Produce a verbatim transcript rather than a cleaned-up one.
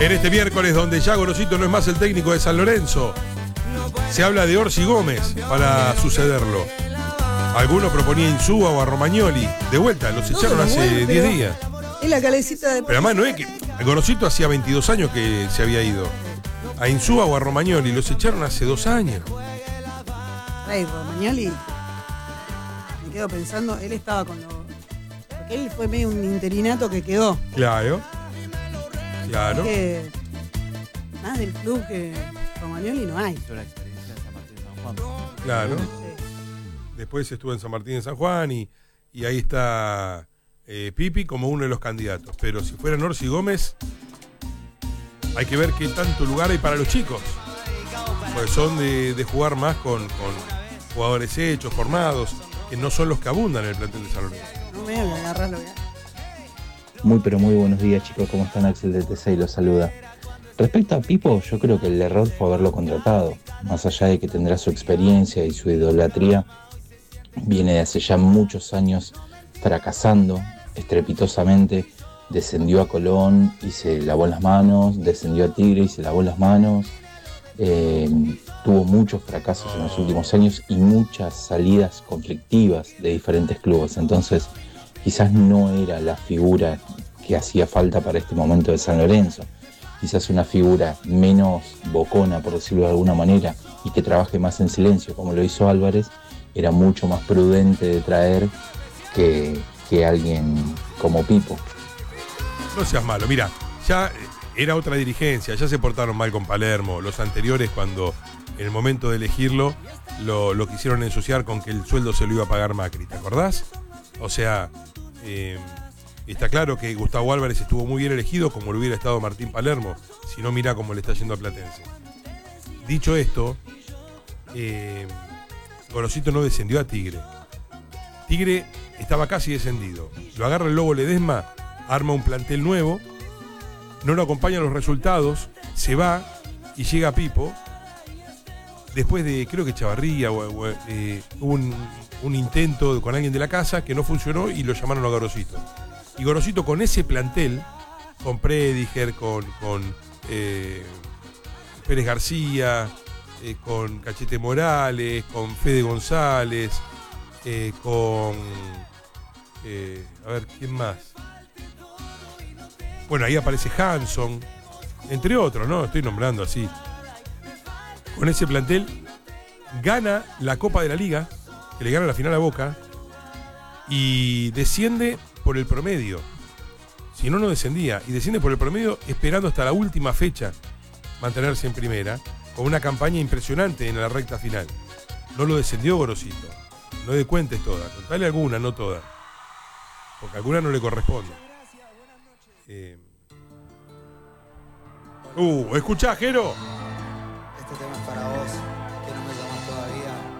En este miércoles, donde ya Gorosito no es más el técnico de San Lorenzo, se habla de Orsi Gómez para sucederlo. Algunos proponían a Insúa o a Romagnoli. De vuelta, los echaron no, hace bueno, diez días. Es la calecita de... Pero además no es que... Gorosito hacía veintidós años que se había ido. A Insúa o a Romagnoli los echaron hace dos años. Ay, Romagnoli, me quedo pensando, él estaba con los... Porque él fue medio un interinato que quedó. Claro. Claro. Que más del club que Romagnoli no hay. La experiencia de San Martín de San Juan. Claro. Sí. Después estuvo en San Martín de San Juan y, y ahí está eh, Pipi como uno de los candidatos. Pero si fuera Orsi Gómez, hay que ver qué tanto lugar hay para los chicos. Pues son de, de jugar más con, con jugadores hechos, formados, que no son los que abundan en el plantel de San Lorenzo. No me hagas agarrarlo ya. Muy pero muy buenos días, chicos, ¿cómo están? Axel de T C y los saluda. Respecto a Pipo, yo creo que el error fue haberlo contratado. Más allá de que tendrá su experiencia y su idolatría, viene de hace ya muchos años fracasando estrepitosamente. Descendió a Colón y se lavó las manos, descendió a Tigre y se lavó las manos. Eh, tuvo muchos fracasos en los últimos años y muchas salidas conflictivas de diferentes clubes. Entonces, quizás no era la figura que hacía falta para este momento de San Lorenzo. Quizás una figura menos bocona, por decirlo de alguna manera, y que trabaje más en silencio, como lo hizo Álvarez, era mucho más prudente de traer que, que alguien como Pipo. No seas malo, mira, ya era otra dirigencia, ya se portaron mal con Palermo. Los anteriores, cuando en el momento de elegirlo, lo, lo quisieron ensuciar con que el sueldo se lo iba a pagar Macri, ¿te acordás? O sea, eh, está claro que Gustavo Álvarez estuvo muy bien elegido, como lo hubiera estado Martín Palermo, si no mira cómo le está yendo a Platense. Dicho esto, eh, Gorosito no descendió a Tigre. Tigre estaba casi descendido. Lo agarra el Lobo Ledesma, arma un plantel nuevo, no lo acompañan los resultados, se va y llega Pipo. Después de, creo que Chavarría, o, o, eh, hubo un, un intento con alguien de la casa que no funcionó y lo llamaron a Gorosito. Y Gorosito con ese plantel, con Prediger, con, con eh, Pérez García, eh, con Cachete Morales, con Fede González, eh, con... Eh, a ver, ¿quién más? Bueno, ahí aparece Hanson, entre otros, ¿no? Estoy nombrando así. Con ese plantel gana la Copa de la Liga, que le gana la final a Boca, y desciende por el promedio. Si no, no descendía. Y desciende por el promedio esperando hasta la última fecha mantenerse en primera, con una campaña impresionante en la recta final. No lo descendió Gorosito. No le cuentes todas, contale alguna, no todas. Porque alguna no le corresponde. Eh... Uh, ¿escuchás, Jero? Este tema es para vos, que no me llamás todavía.